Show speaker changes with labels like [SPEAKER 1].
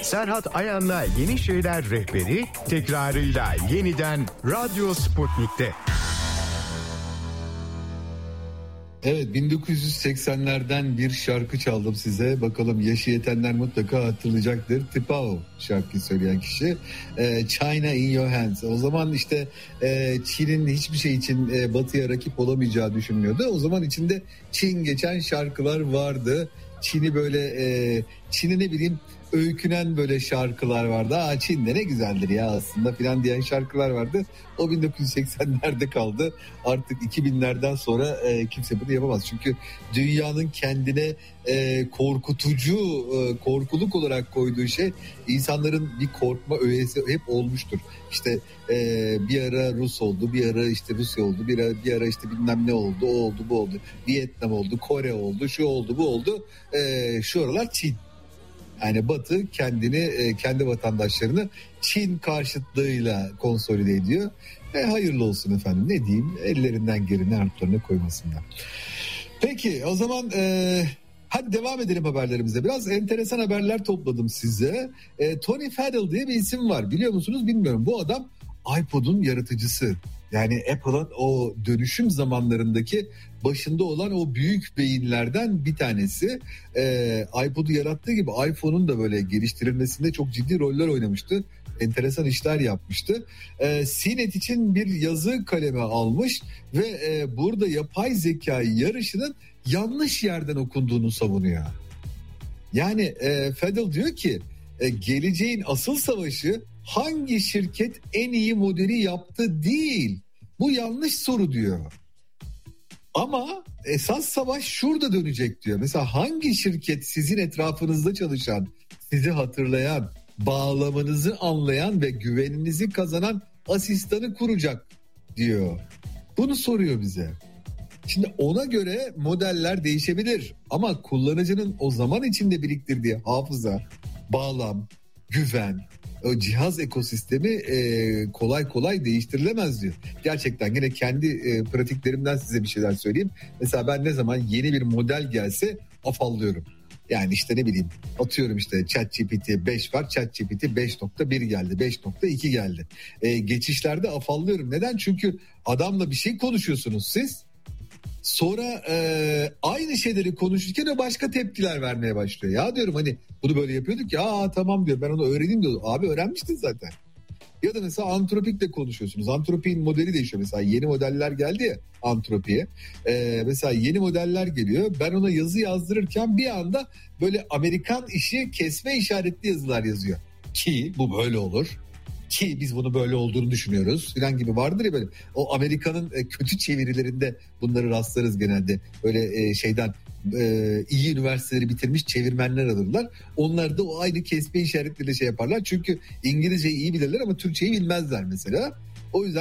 [SPEAKER 1] Serhat Ayan'la Yeni Şeyler Rehberi tekrarıyla yeniden Radyo Sputnik'te.
[SPEAKER 2] Evet, 1980'lerden bir şarkı çaldım size. Bakalım yaşı yetenler mutlaka hatırlayacaktır. Tipao şarkıyı söyleyen kişi. China in Your Hands. O zaman işte Çin'in hiçbir şey için Batı'ya rakip olamayacağı düşünülüyordu. O zaman içinde Çin geçen şarkılar vardı. Çin'i böyle Çin'i ne bileyim öykünen böyle şarkılar vardı. Çin de ne güzeldir ya aslında filan diyen şarkılar vardı. O 1980'lerde kaldı. Artık 2000'lerden sonra kimse bunu yapamaz. Çünkü dünyanın kendine korkutucu, korkuluk olarak koyduğu şey insanların bir korkma öğesi hep olmuştur. İşte bir ara Rus oldu, bir ara işte Rusya oldu, bir ara işte bilmem ne oldu, o oldu, bu oldu. Vietnam oldu, Kore oldu, şu oldu, bu oldu. Şu aralar Çin. Yani Batı kendini, kendi vatandaşlarını Çin karşıtlığıyla konsolide ediyor. Hayırlı olsun efendim, ne diyeyim, ellerinden geleni artlarına koymasınlar. Peki o zaman hadi devam edelim haberlerimize. Biraz enteresan haberler topladım size. Tony Fadell diye bir isim var, biliyor musunuz bilmiyorum. Bu adam iPod'un yaratıcısı. Yani Apple'ın o dönüşüm zamanlarındaki başında olan o büyük beyinlerden bir tanesi. iPod'u yarattığı gibi iPhone'un da böyle geliştirilmesinde çok ciddi roller oynamıştı. Enteresan işler yapmıştı. CNET için bir yazı kaleme almış ve burada yapay zeka yarışının yanlış yerden okunduğunu savunuyor. Yani Fadell diyor ki geleceğin asıl savaşı hangi şirket en iyi modeli yaptı değil. Bu yanlış soru diyor. Ama esas savaş şurada dönecek diyor. Mesela hangi şirket sizin etrafınızda çalışan, sizi hatırlayan, bağlamanızı anlayan ve güveninizi kazanan asistanı kuracak diyor. Bunu soruyor bize. Şimdi ona göre modeller değişebilir ama kullanıcının o zaman içinde biriktirdiği hafıza, bağlam, güven, o cihaz ekosistemi kolay kolay değiştirilemez diyor. Gerçekten yine kendi pratiklerimden size bir şeyler söyleyeyim. Mesela ben ne zaman yeni bir model gelse afallıyorum. Yani işte ne bileyim, atıyorum işte ChatGPT 5 var, ChatGPT 5.1 geldi, 5.2 geldi. Geçişlerde afallıyorum. Neden? Çünkü adamla bir şey konuşuyorsunuz siz. Sonra aynı şeyleri konuşurken o başka tepkiler vermeye başlıyor. Ya diyorum hani bunu böyle yapıyorduk ya, tamam diyor, ben onu öğreneyim diyor. Abi öğrenmiştin zaten. Ya da mesela Anthropic'le konuşuyorsunuz. Anthropic'in modeli değişiyor. Mesela yeni modeller geldi ya Anthropic'e. Mesela yeni modeller geliyor. Ben ona yazı yazdırırken bir anda böyle Amerikan işi kesme işaretli yazılar yazıyor. Ki bu böyle olur. Ki biz bunu böyle olduğunu düşünüyoruz filan gibi vardır ya böyle. O Amerika'nın kötü çevirilerinde bunları rastlarız genelde. Böyle şeyden iyi üniversiteleri bitirmiş çevirmenler alırlar. Onlar da o aynı kesme işaretleriyle şey yaparlar. Çünkü İngilizceyi iyi bilirler ama Türkçeyi bilmezler mesela. O yüzden